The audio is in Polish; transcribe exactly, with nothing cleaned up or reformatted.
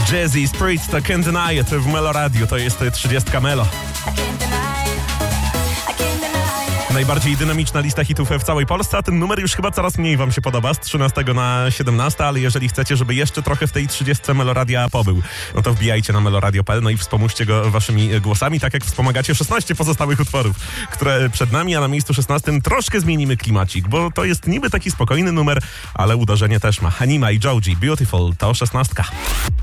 Jazzy Spirit to Can't Deny It w Melo Radio. To jest trzydziestka Melo. Najbardziej dynamiczna lista hitów w całej Polsce, a ten numer już chyba coraz mniej wam się podoba, z trzynastego na siedemnaste, ale jeżeli chcecie, żeby jeszcze trochę w tej trzydziestce Meloradia pobył, no to wbijajcie na meloradio kropka p l, no i wspomóżcie go waszymi głosami, tak jak wspomagacie szesnaście pozostałych utworów, które przed nami, a na miejscu szesnastym troszkę zmienimy klimacik, bo to jest niby taki spokojny numer, ale uderzenie też ma. Anima i Joji, Beautiful, to szesnastka.